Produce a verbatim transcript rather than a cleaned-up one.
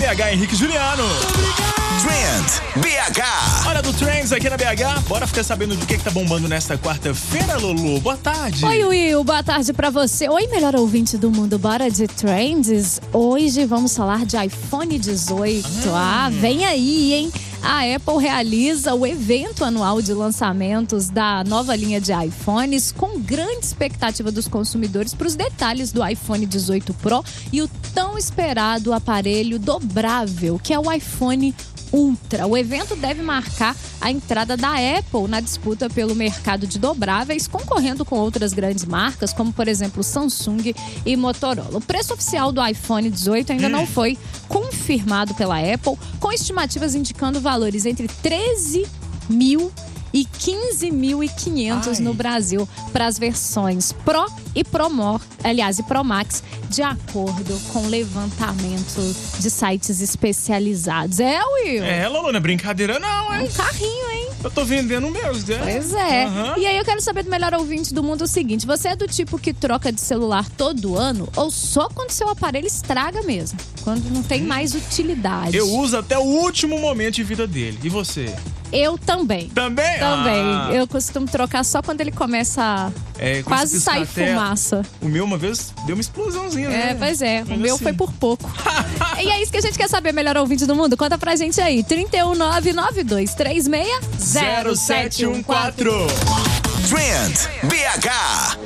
B H, Henrique Juliano. Trend B H. Hora do Trends aqui na B H. Bora ficar sabendo do que, que tá bombando nesta quarta-feira, Lulu. Boa tarde. Oi, Will. Boa tarde pra você. Oi, melhor ouvinte do mundo. Bora de Trends. Hoje vamos falar de iPhone dezoito. Ah, ah vem aí, hein? A Apple realiza o evento anual de lançamentos da nova linha de iPhones com grande expectativa dos consumidores para os detalhes do iPhone dezoito Pro e o tão esperado aparelho dobrável, que é o iPhone Ultra. O evento deve marcar a entrada da Apple na disputa pelo mercado de dobráveis, concorrendo com outras grandes marcas, como, por exemplo, Samsung e Motorola. O preço oficial do iPhone dezoito ainda não foi confirmado pela Apple, com estimativas indicando valores entre treze mil e quinze mil e quinhentos no Brasil para as versões Pro e Pro More, aliás, e Pro Max, de acordo com levantamento de sites especializados. É, Will? É, Lulu, não é brincadeira não, hein? Um carrinho, hein? Eu tô vendendo meus, né? Pois é. Uhum. E aí eu quero saber do melhor ouvinte do mundo o seguinte: você é do tipo que troca de celular todo ano ou só quando seu aparelho estraga mesmo? Quando não tem mais utilidade? Eu uso até o último momento de vida dele. E você? Eu também. Também? Também. Ah. Eu costumo trocar só quando ele começa a é, quase sair fumaça. O meu uma vez deu uma explosãozinha, né? É, pois é. Mas o meu assim... foi por pouco. E é isso que a gente quer saber, melhor ouvinte do mundo. Conta pra gente aí. trinta e um, nove nove dois três seis, zero sete um quatro. Trend B H.